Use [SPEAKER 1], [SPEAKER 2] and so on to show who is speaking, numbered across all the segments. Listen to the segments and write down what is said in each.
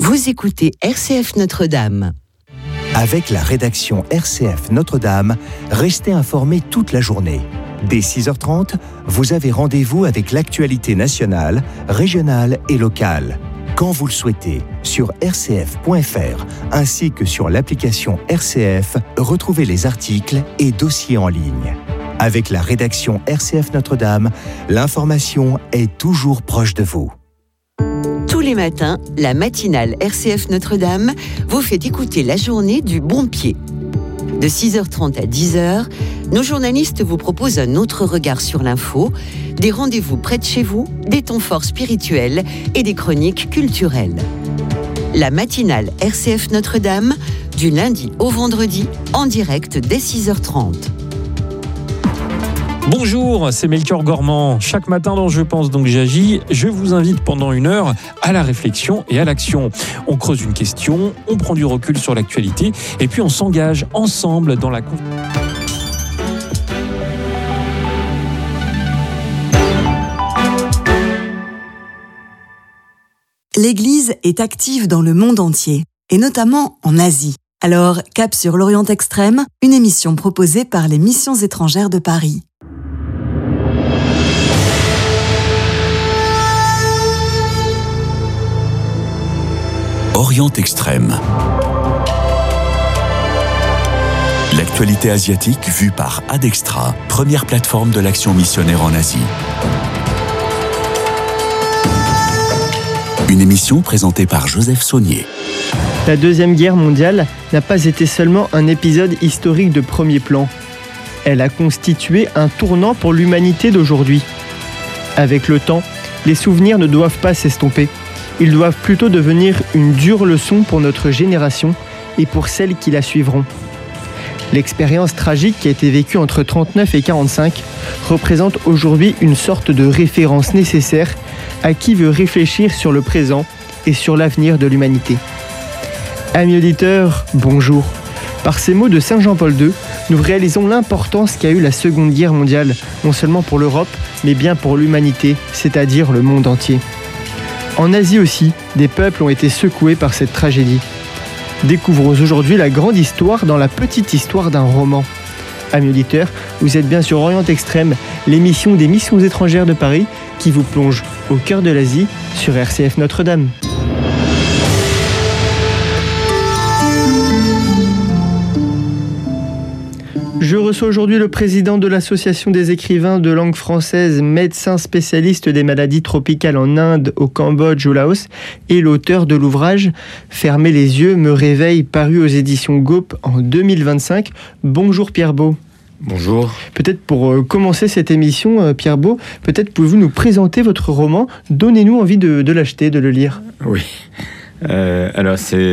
[SPEAKER 1] Vous écoutez RCF Notre-Dame.
[SPEAKER 2] Avec la rédaction RCF Notre-Dame, restez informés toute la journée. Dès 6h30, vous avez rendez-vous avec l'actualité nationale, régionale et locale. Quand vous le souhaitez, sur rcf.fr, ainsi que sur l'application RCF, retrouvez les articles et dossiers en ligne. Avec la rédaction RCF Notre-Dame, l'information est toujours proche de vous.
[SPEAKER 1] Tous les matins, la matinale RCF Notre-Dame vous fait écouter la journée du bon pied. De 6h30 à 10h, nos journalistes vous proposent un autre regard sur l'info, des rendez-vous près de chez vous, des temps forts spirituels et des chroniques culturelles. La matinale RCF Notre-Dame, du lundi au vendredi, en direct dès 6h30.
[SPEAKER 3] Bonjour, c'est Melchior Gormand. Chaque matin dans Je pense donc j'agis, je vous invite pendant 1 heure à la réflexion et à l'action. On creuse une question, on prend du recul sur l'actualité et puis on s'engage ensemble dans la...
[SPEAKER 4] L'Église est active dans le monde entier, et notamment en Asie. Alors, cap sur l'Orient extrême, une émission proposée par les missions étrangères de Paris.
[SPEAKER 5] Orient extrême. L'actualité asiatique vue par Adextra, première plateforme de l'action missionnaire en Asie. Une émission présentée par Joseph Saunier.
[SPEAKER 6] La Deuxième Guerre mondiale n'a pas été seulement un épisode historique de premier plan. Elle a constitué un tournant pour l'humanité d'aujourd'hui. Avec le temps, les souvenirs ne doivent pas s'estomper. Ils doivent plutôt devenir une dure leçon pour notre génération et pour celles qui la suivront. L'expérience tragique qui a été vécue entre 1939 et 1945 représente aujourd'hui une sorte de référence nécessaire à qui veut réfléchir sur le présent et sur l'avenir de l'humanité. Amis auditeurs, bonjour. Par ces mots de Saint Jean-Paul II, nous réalisons l'importance qu'a eu la Seconde Guerre mondiale, non seulement pour l'Europe, mais bien pour l'humanité, c'est-à-dire le monde entier. En Asie aussi, des peuples ont été secoués par cette tragédie. Découvrons aujourd'hui la grande histoire dans la petite histoire d'un roman. Amis auditeurs, vous êtes bien sur Orient Extrême, l'émission des missions étrangères de Paris qui vous plonge au cœur de l'Asie sur RCF Notre-Dame. Je reçois aujourd'hui le président de l'Association des écrivains de langue française, médecin spécialiste des maladies tropicales en Inde, au Cambodge, au Laos, et l'auteur de l'ouvrage « Fermer les yeux me réveille » paru aux éditions Gaupe en 2025. Bonjour Pierre Beau.
[SPEAKER 7] Bonjour.
[SPEAKER 6] Peut-être pour commencer cette émission, Pierre Beau, peut-être pouvez-vous nous présenter votre roman. Donnez-nous envie de l'acheter, de le lire.
[SPEAKER 7] Oui. Alors c'est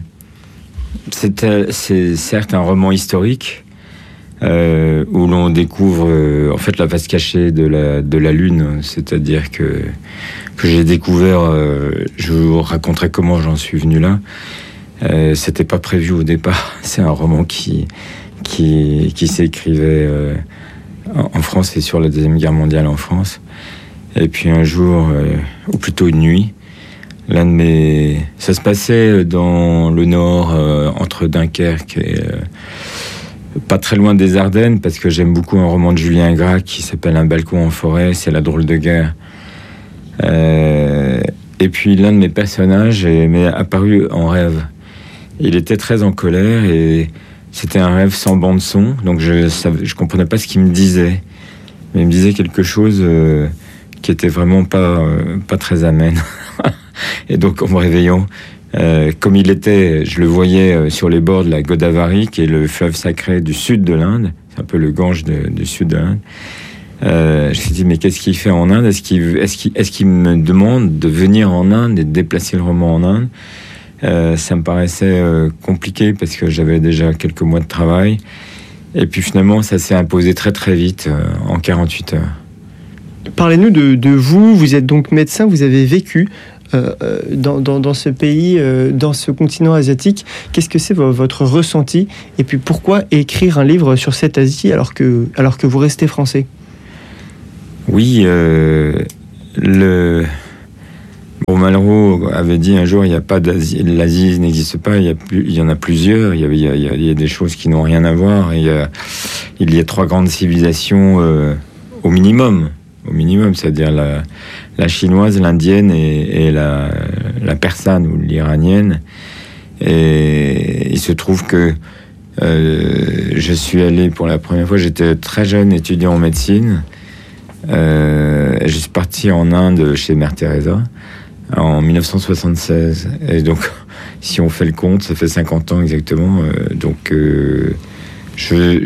[SPEAKER 7] certes un roman historique, où l'on découvre en fait la face cachée de la Lune, c'est-à-dire que j'ai découvert, je vous raconterai comment j'en suis venu là. C'était pas prévu au départ. C'est un roman qui s'écrivait en France et sur la Deuxième Guerre mondiale en France. Et puis un jour, ou plutôt une nuit, ça se passait dans le nord, entre Dunkerque et pas très loin des Ardennes, parce que j'aime beaucoup un roman de Julien Gracq qui s'appelle Un balcon en forêt, c'est la drôle de guerre. Et puis l'un de mes personnages m'est apparu en rêve. Il était très en colère et c'était un rêve sans bande son, donc je comprenais pas ce qu'il me disait. Mais il me disait quelque chose qui était vraiment pas très amène. Et donc en me réveillant, comme il était, je le voyais sur les bords de la Godavari, qui est le fleuve sacré du sud de l'Inde, c'est un peu le Gange du sud de l'Inde. Je me suis dit, mais qu'est-ce qu'il fait en Inde ? Est-ce qu'il me demande de venir en Inde et de déplacer le roman en Inde ? Ça me paraissait compliqué parce que j'avais déjà quelques mois de travail. Et puis finalement, ça s'est imposé très très vite, en 48 heures.
[SPEAKER 6] Parlez-nous de vous. Vous êtes donc médecin, vous avez vécu dans ce pays, dans ce continent asiatique. Qu'est-ce que c'est votre ressenti ? Et puis pourquoi écrire un livre sur cette Asie alors que vous restez français ?
[SPEAKER 7] Oui, Bon, Malraux avait dit un jour, il n'y a pas d'Asie, l'Asie n'existe pas, il y en a plusieurs, il y a des choses qui n'ont rien à voir, il y a 3 grandes civilisations au minimum, c'est-à-dire la chinoise, l'indienne et la persane ou l'iranienne. Et il se trouve que je suis allé pour la première fois, j'étais très jeune étudiant en médecine, je suis parti en Inde chez Mère Teresa en 1976. Et donc, si on fait le compte, ça fait 50 ans exactement. Donc, je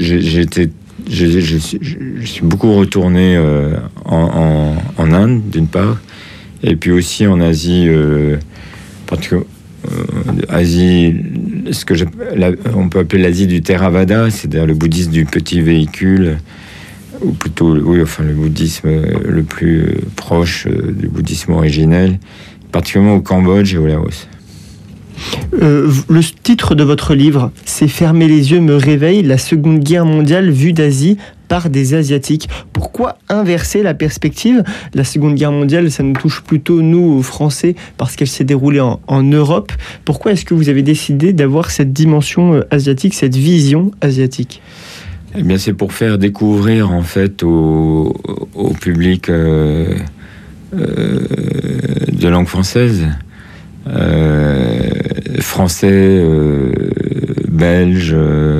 [SPEAKER 7] suis beaucoup retourné en Inde, d'une part, et puis aussi en Asie, Asie, on peut appeler l'Asie du Theravada, c'est-à-dire le bouddhisme du petit véhicule, ou plutôt, le bouddhisme le plus proche du bouddhisme originel, particulièrement au Cambodge et au Laos.
[SPEAKER 6] Le titre de votre livre, c'est « Fermer les yeux me réveille, la Seconde Guerre mondiale vue d'Asie par des Asiatiques ». Pourquoi inverser la perspective ? La Seconde Guerre mondiale, ça nous touche plutôt, nous, Français, parce qu'elle s'est déroulée en Europe. Pourquoi est-ce que vous avez décidé d'avoir cette dimension asiatique, cette vision asiatique ?
[SPEAKER 7] Eh bien, c'est pour faire découvrir, en fait, au public de langue française, français, belge,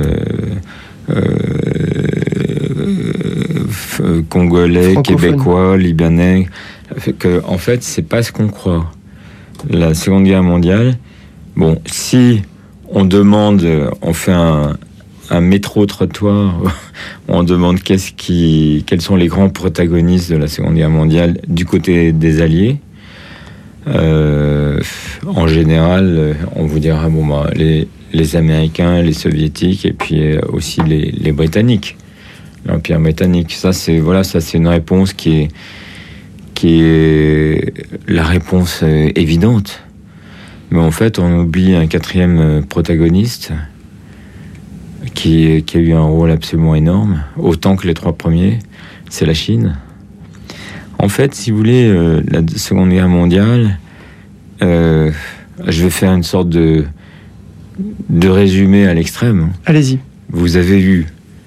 [SPEAKER 7] congolais, québécois, libanais, que en fait c'est pas ce qu'on croit. La Seconde Guerre mondiale, bon, si on demande, on fait un métro-trottoir, on demande quels sont les grands protagonistes de la Seconde Guerre mondiale du côté des Alliés. En général, on vous dira les Américains, les Soviétiques et puis aussi les Britanniques, l'Empire britannique. Ça c'est une réponse qui est la réponse évidente. Mais en fait, on oublie un 4e protagoniste qui a eu un rôle absolument énorme, autant que les 3 premiers. C'est la Chine. En fait, si vous voulez, la Seconde Guerre mondiale, je vais faire une sorte de résumé à l'extrême.
[SPEAKER 6] Allez-y.
[SPEAKER 7] Vous avez eu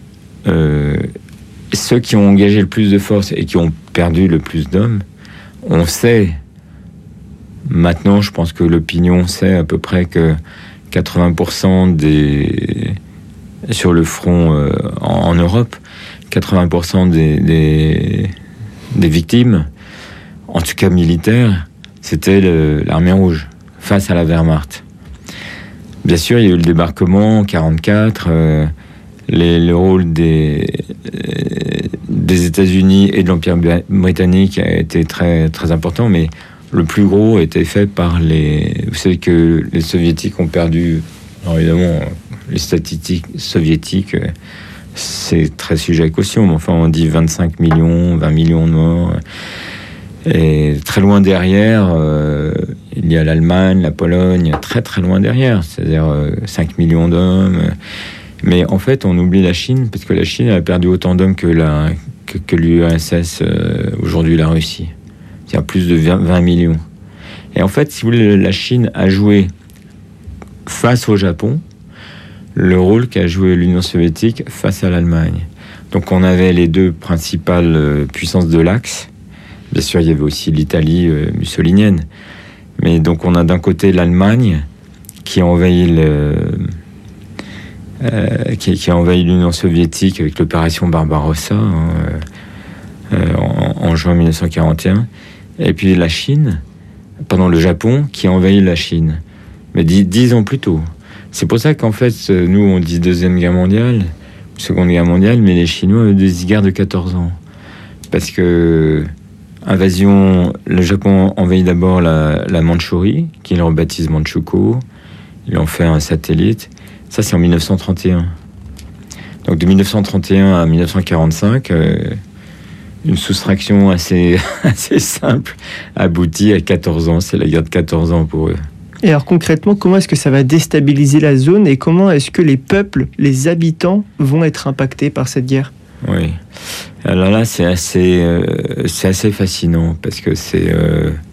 [SPEAKER 7] ceux qui ont engagé le plus de force et qui ont perdu le plus d'hommes. On sait, maintenant, je pense que l'opinion sait à peu près que 80% sur le front en Europe, 80% des victimes, en tout cas militaires, c'était l'armée rouge face à la Wehrmacht. Bien sûr, il y a eu le débarquement en 1944, le rôle des États-Unis et de l'Empire britannique a été très, très important, mais le plus gros a été fait par vous savez que les Soviétiques ont perdu, alors évidemment, les statistiques soviétiques, c'est très sujet à caution, mais enfin on dit 25 millions, 20 millions de morts. Et très loin derrière, il y a l'Allemagne, la Pologne, très très loin derrière, c'est-à-dire 5 millions d'hommes. Mais en fait, on oublie la Chine, parce que la Chine a perdu autant d'hommes que l'URSS, aujourd'hui la Russie. C'est-à-dire plus de 20 millions. Et en fait, si vous voulez, la Chine a joué face au Japon le rôle qu'a joué l'Union soviétique face à l'Allemagne. Donc on avait les 2 principales puissances de l'Axe. Bien sûr, il y avait aussi l'Italie mussolinienne. Mais donc on a d'un côté l'Allemagne qui a envahi l'Union soviétique avec l'opération Barbarossa en juin 1941. Et puis la Chine, le Japon qui a envahi la Chine. Mais 10 ans plus tôt. C'est pour ça qu'en fait, nous, on dit Deuxième Guerre mondiale, Seconde Guerre mondiale, mais les Chinois ont des guerres de 14 ans. Parce que le Japon envahit d'abord la Mandchourie, qu'ils rebaptisent Manchukuo. Ils en fait un satellite. Ça, c'est en 1931. Donc de 1931 à 1945, une soustraction assez simple aboutit à 14 ans. C'est la guerre de 14 ans pour eux.
[SPEAKER 6] Et alors concrètement, comment est-ce que ça va déstabiliser la zone et comment est-ce que les peuples, les habitants vont être impactés par cette guerre ?
[SPEAKER 7] Oui. Alors là, c'est assez fascinant parce que c'est